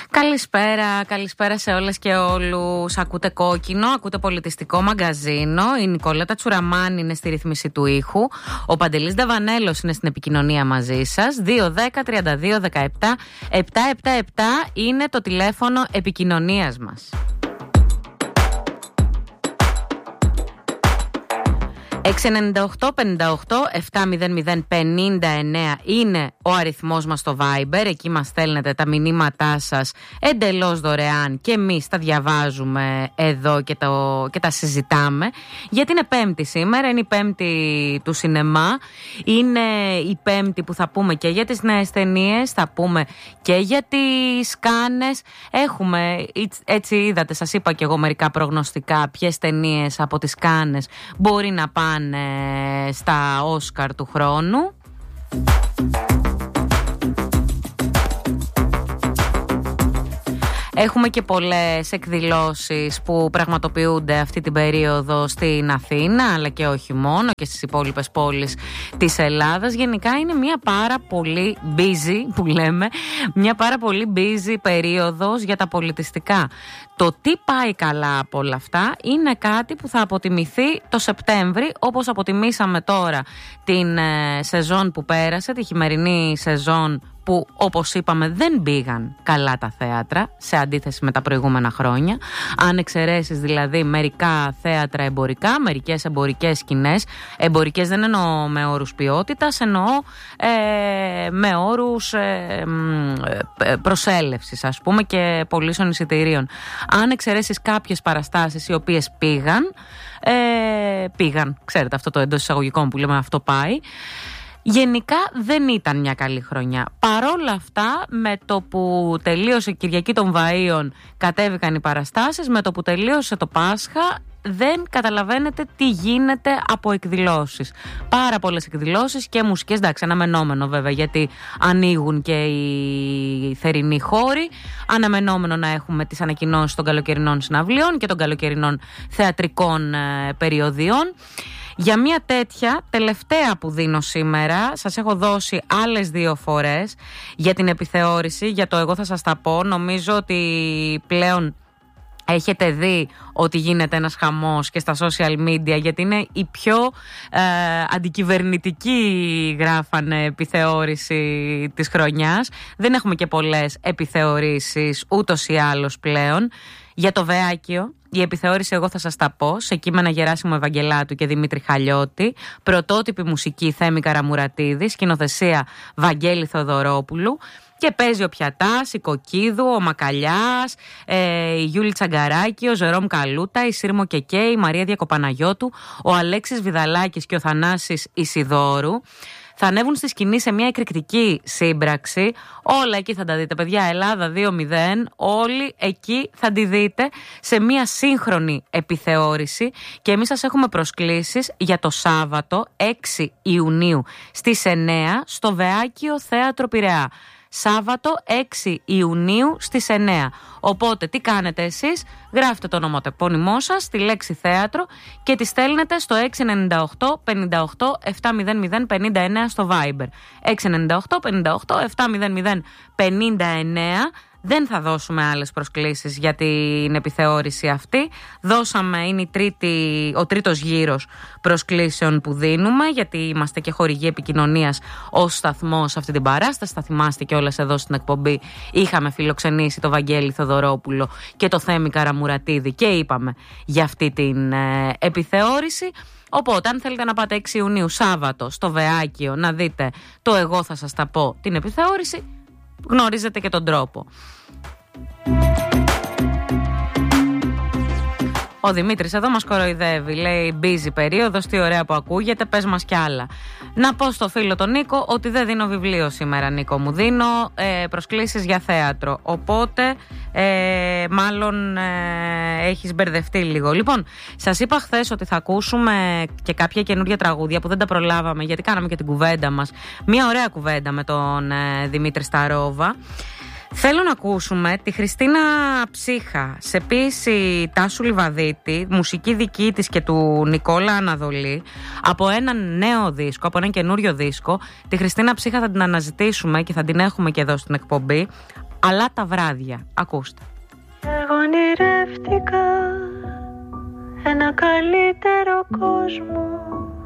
Καλησπέρα σε όλες και όλους. Ακούτε Κόκκινο, ακούτε Πολιτιστικό Μαγκαζίνο. Η Νικόλατα Τσουραμάνη είναι στη ρύθμιση του ήχου. Ο Παντελής Νταβανέλος είναι στην επικοινωνία μαζί σας. 210-32-17-777 είναι το τηλέφωνο επικοινωνίας μας. 698-58-700-59 είναι ο αριθμός μας στο Viber. Εκεί μας στέλνετε τα μηνύματά σας εντελώς δωρεάν και εμείς τα διαβάζουμε εδώ και τα συζητάμε. Γιατί είναι Πέμπτη σήμερα, είναι η Πέμπτη του σινεμά. Είναι η Πέμπτη που θα πούμε και για τις νέες ταινίες, θα πούμε και για τις Κάνες. Έχουμε, έτσι είδατε, σας είπα και εγώ μερικά προγνωστικά ποιες ταινίες από τις Κάνες μπορεί να πάνε στα Όσκαρ του χρόνου. Έχουμε και πολλές εκδηλώσεις που πραγματοποιούνται αυτή την περίοδο στην Αθήνα, αλλά και όχι μόνο, και στις υπόλοιπες πόλεις της Ελλάδας. Γενικά είναι μια πάρα πολύ busy, που λέμε, μια πάρα πολύ busy περίοδος για τα πολιτιστικά. Το τι πάει καλά από όλα αυτά είναι κάτι που θα αποτιμηθεί το Σεπτέμβρη, όπως αποτιμήσαμε τώρα την σεζόν που πέρασε, τη χειμερινή σεζόν, που όπως είπαμε δεν πήγαν καλά τα θέατρα σε αντίθεση με τα προηγούμενα χρόνια. Αν εξαιρέσεις δηλαδή μερικά θέατρα εμπορικά, μερικές εμπορικές σκηνές, εμπορικές δεν εννοώ με όρους ποιότητας, εννοώ με όρους προσέλευσης, ας πούμε, και πωλήσεων εισιτηρίων. Αν εξαιρέσεις κάποιες παραστάσεις οι οποίες πήγαν, ξέρετε αυτό το εντός εισαγωγικών που λέμε αυτό πάει, γενικά δεν ήταν μια καλή χρονιά. Παρόλα αυτά, με το που τελείωσε η Κυριακή των Βαΐων κατέβηκαν οι παραστάσεις, με το που τελείωσε το Πάσχα δεν καταλαβαίνετε τι γίνεται από εκδηλώσεις. Πάρα πολλές εκδηλώσεις και μουσικές, εντάξει, αναμενόμενο βέβαια, γιατί ανοίγουν και οι θερινοί χώροι. Αναμενόμενο να έχουμε τις ανακοινώσεις των καλοκαιρινών συναυλίων και των καλοκαιρινών θεατρικών περιοδιών. Για μια τέτοια τελευταία που δίνω σήμερα, σας έχω δώσει άλλες 2 φορές για την επιθεώρηση, για το εγώ θα σας τα πω. Νομίζω ότι πλέον έχετε δει ότι γίνεται ένας χαμός και στα social media, γιατί είναι η πιο αντικυβερνητική, γράφανε, επιθεώρηση της χρονιάς. Δεν έχουμε και πολλές επιθεωρήσεις ούτως ή άλλως πλέον. Για το Βεάκιο, η επιθεώρηση εγώ θα σας τα πω, σε κείμενα Γεράσιμου Ευαγγελάτου και Δημήτρη Χαλιώτη, πρωτότυπη μουσική Θέμη Καραμουρατίδη, σκηνοθεσία Βαγγέλη Θοδωρόπουλου, και παίζει ο Πιατάς, η Κοκκίδου, ο Μακαλιάς, η Γιούλη Τσαγκαράκη, ο Ζερόμ Καλούτα, η Σύρμο Κεκέ, η Μαρία Διακοπαναγιώτου, ο Αλέξης Βιδαλάκης και ο Θανάσης Ισιδόρου. Θα ανέβουν στη σκηνή σε μια εκρηκτική σύμπραξη. Όλα εκεί θα τα δείτε, παιδιά. Ελλάδα 2-0. Όλοι εκεί θα τη δείτε σε μια σύγχρονη επιθεώρηση. Και εμείς σας έχουμε προσκλήσεις για το Σάββατο 6 Ιουνίου στις 9 στο Βεάκιο Θέατρο Πειραιά. Σάββατο 6 Ιουνίου στις 9. Οπότε τι κάνετε εσείς? Γράφετε το ονοματεπώνυμό σας, τη λέξη θέατρο, και τη στέλνετε στο 698 58 700 59 στο Viber. 698 58 700 59. Δεν θα δώσουμε άλλες προσκλήσεις για την επιθεώρηση αυτή. Δώσαμε, είναι ο τρίτος γύρος προσκλήσεων που δίνουμε, γιατί είμαστε και χορηγοί επικοινωνίας ως σταθμός σε αυτή την παράσταση. Θα θυμάστε κιόλας εδώ στην εκπομπή είχαμε φιλοξενήσει το Βαγγέλη Θοδωρόπουλο και το Θέμη Καραμουρατίδη και είπαμε για αυτή την επιθεώρηση. Οπότε αν θέλετε να πάτε 6 Ιουνίου Σάββατο στο Βεάκιο να δείτε το εγώ θα σας τα πω, την επιθεώρηση, γνωρίζετε και τον τρόπο. Ο Δημήτρης εδώ μας κοροϊδεύει, λέει busy περίοδος, τι ωραία που ακούγεται, πες μας κι άλλα. Να πω στο φίλο τον Νίκο ότι δεν δίνω βιβλίο σήμερα, Νίκο μου, δίνω προσκλήσεις για θέατρο, οπότε μάλλον έχεις μπερδευτεί λίγο. Λοιπόν, σας είπα χθες ότι θα ακούσουμε και κάποια καινούργια τραγούδια που δεν τα προλάβαμε, γιατί κάναμε και την κουβέντα μας, μια ωραία κουβέντα με τον Δημήτρη Σταρόβα. Θέλω να ακούσουμε τη Χριστίνα Ψύχα σε ποίηση Τάσου Λιβαδίτη, μουσική δική της και του Νικόλα Αναδολή, από έναν νέο δίσκο, από έναν καινούριο δίσκο. Τη Χριστίνα Ψύχα θα την αναζητήσουμε και θα την έχουμε και εδώ στην εκπομπή. Αλλά τα βράδια, ακούστε. Εγώ ονειρεύτηκα ένα καλύτερο κόσμο